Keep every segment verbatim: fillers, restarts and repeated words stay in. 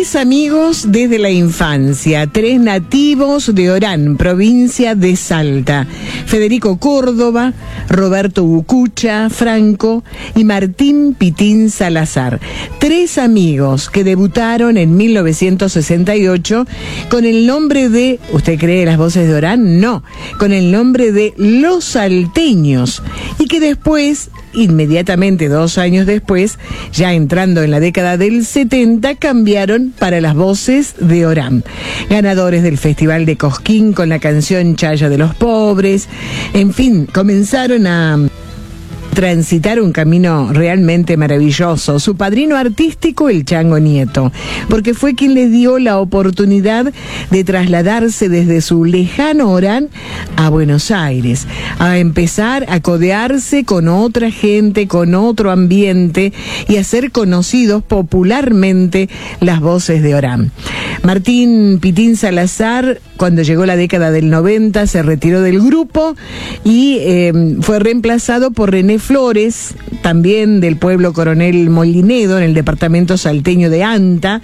Tres amigos desde la infancia, tres nativos de Orán, provincia de Salta. Federico Córdoba, Roberto Ucucha Franco y Martín Pitín Salazar. Tres amigos que debutaron en mil novecientos sesenta y ocho con el nombre de, ¿usted cree Las Voces de Orán? No, con el nombre de Los Salteños, y que después, inmediatamente dos años después, ya entrando en la década del setenta, cambiaron para Las Voces de Orán. Ganadores del Festival de Cosquín con la canción Chaya de los Pobres. En fin, comenzaron a transitar un camino realmente maravilloso. Su padrino artístico, el Chango Nieto, porque fue quien les dio la oportunidad de trasladarse desde su lejano Orán a Buenos Aires, a empezar a codearse con otra gente, con otro ambiente, y a ser conocidos popularmente Las Voces de Orán. Martín Pitín Salazar, cuando llegó la década del noventa, se retiró del grupo y eh, fue reemplazado por René Flores, también del pueblo Coronel Molinedo, en el departamento salteño de Anta.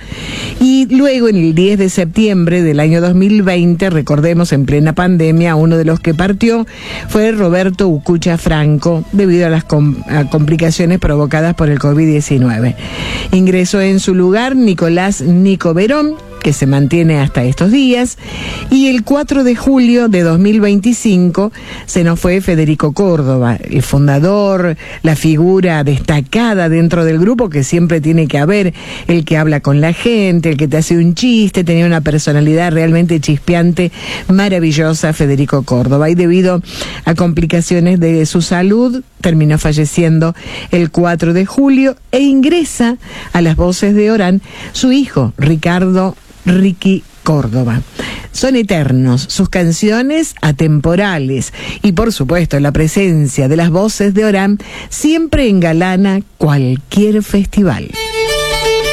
Y luego, en el diez de septiembre del año dos mil veinte, recordemos, en plena pandemia, uno de los que partió fue Roberto Ucucha Franco, debido a las com- a complicaciones provocadas por el covid diecinueve. Ingresó en su lugar Nicolás Nico Verón, que se mantiene hasta estos días, y el cuatro de julio de dos mil veinticinco se nos fue Federico Córdoba, el fundador, la figura destacada dentro del grupo, que siempre tiene que haber el que habla con la gente, el que te hace un chiste. Tenía una personalidad realmente chispeante, maravillosa, Federico Córdoba, y debido a complicaciones de su salud terminó falleciendo el cuatro de julio, e ingresa a Las Voces de Orán su hijo, Ricardo Ricky Córdoba. Son eternos, sus canciones atemporales, y por supuesto la presencia de Las Voces de Orán siempre engalana cualquier festival.